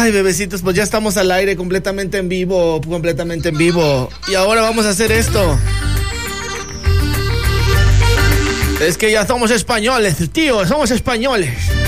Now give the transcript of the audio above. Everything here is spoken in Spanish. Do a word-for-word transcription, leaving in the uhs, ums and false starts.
Ay, bebecitos, pues ya estamos al aire completamente en vivo, completamente en vivo. Y ahora vamos a hacer esto. Es que ya somos españoles, tío, somos españoles.